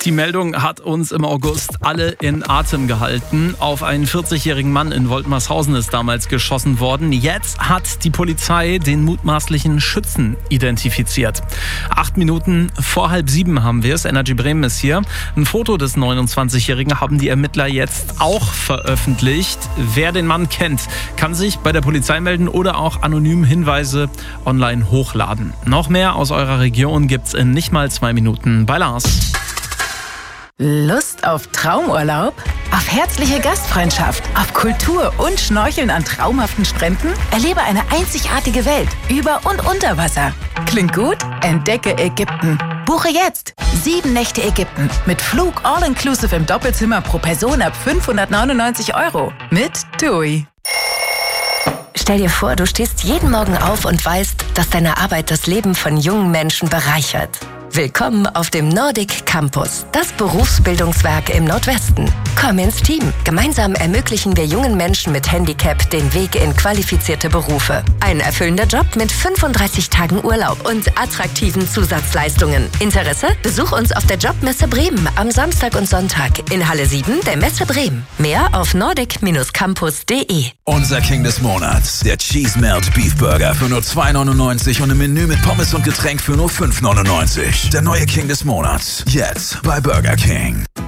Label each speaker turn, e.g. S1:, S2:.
S1: Die Meldung hat uns im August alle in Atem gehalten. Auf einen 40-jährigen Mann in Woltmershausen ist damals geschossen worden. Jetzt hat die Polizei den mutmaßlichen Schützen identifiziert. 8 Minuten vor 6:30 haben wir es. Energy Bremen ist hier. Ein Foto des 29-Jährigen haben die Ermittler jetzt auch veröffentlicht. Wer den Mann kennt, kann sich bei der Polizei melden oder auch anonym Hinweise online hochladen. Noch mehr aus eurer Region gibt's in nicht mal 2 Minuten bei Lars.
S2: Lust auf Traumurlaub? Auf herzliche Gastfreundschaft? Auf Kultur und Schnorcheln an traumhaften Stränden? Erlebe eine einzigartige Welt über und unter Wasser. Klingt gut? Entdecke Ägypten. Buche jetzt 7 Nächte Ägypten mit Flug all-inclusive im Doppelzimmer pro Person ab 599 € mit TUI.
S3: Stell dir vor, du stehst jeden Morgen auf und weißt, dass deine Arbeit das Leben von jungen Menschen bereichert. Willkommen auf dem Nordic Campus, das Berufsbildungswerk im Nordwesten. Komm ins Team. Gemeinsam ermöglichen wir jungen Menschen mit Handicap den Weg in qualifizierte Berufe. Ein erfüllender Job mit 35 Tagen Urlaub und attraktiven Zusatzleistungen. Interesse? Besuch uns auf der Jobmesse Bremen am Samstag und Sonntag in Halle 7 der Messe Bremen. Mehr auf nordic-campus.de.
S4: Unser King des Monats, der Cheese Melt Beef Burger für nur 2,99 € und ein Menü mit Pommes und Getränk für nur 5,99 €. Der neue King des Monats, jetzt bei Burger King.